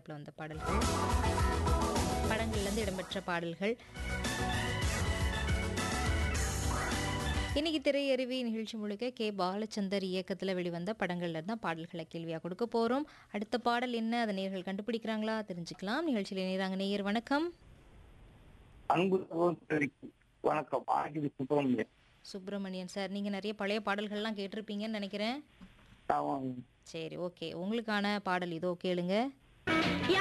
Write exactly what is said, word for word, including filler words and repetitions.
திரைப்படத்தில் வந்த பாடல்கள், படங்கள்லேருந்து இடம்பெற்ற பாடல்கள். இன்னைக்கு திரையருவி நிகழ்ச்சி முழுக்க கே பாலச்சந்தர் இயக்கத்தில் வெளிவந்த படங்கள்ல இருந்தால் பாடல்களை கேள்வியாக கொடுக்க போகிறோம். அடுத்த பாடல் என்ன, அதை நேயர்கள் கண்டுபிடிக்கிறாங்களா தெரிஞ்சுக்கலாம். நிகழ்ச்சியில் இணைகிறாங்க நேயர். வணக்கம். அன்பு சகோதரிக்கு வணக்கம். ஆகிய சுப்பிரமணியன். சுப்பிரமணியன் சார், நீங்கள் நிறைய பழைய பாடல்கள்லாம் கேட்டிருப்பீங்கன்னு நினைக்கிறேன். ஆமாங்க. சரி, ஓகே. உங்களுக்கான பாடல் இதோ கேளுங்க.